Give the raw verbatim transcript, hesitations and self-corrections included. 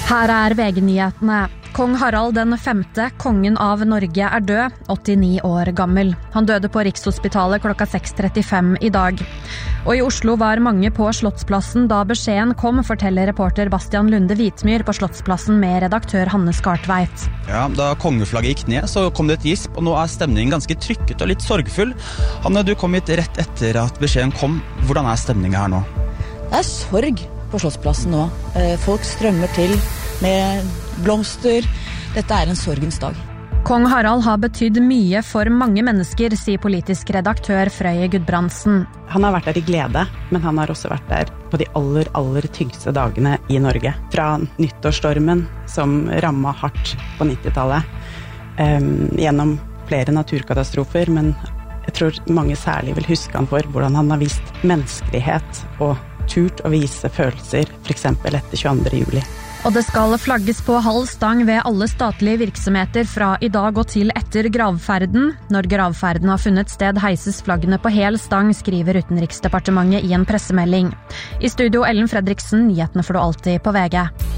Her er V G-nyhetene. Kong Harald den femte, kongen av Norge, er død, åttini år gammel. Han døde på Rikshospitalet klokka seks trettifem i dag. Og i Oslo var mange på Slottsplassen da beskjeden kom, forteller reporter Bastian Lunde Hvitmyr på Slottsplassen med redaktør Hanne Skartveit. Ja, da kongeflagget gikk ned, så kom det et gisp, og nå er stemningen ganske trykket og litt sorgfull. Hanne, du kom hit rett etter at beskjeden kom. Hvordan er stemningen her nå? Det er sorg på Slottsplassen nå. Folk strømmer til med blomster. Dette er en sorgens dag. Kong Harald har betydd mye for mange mennesker, sier politisk redaktør Frøye Gudbrandsen. Han har vært der i glede, men han har også vært der på de aller, aller tyngste dagene i Norge. Fra nyttårsstormen som rammet hardt på nittitallet, um, gjennom flere naturkatastrofer, men jeg tror mange særlig vil huske han for hvordan han har vist menneskelighet og turt å vise følelser, for eksempel etter tjueandre juli. Og det skal flagges på halv stang ved alle statlige virksomheter fra i dag og til etter gravferden. Når gravferden har funnet sted, heises flaggene på hel stang, skriver Utenriksdepartementet i en pressemelding. I studio Ellen Fredriksen, nyhetene får du alltid på V G.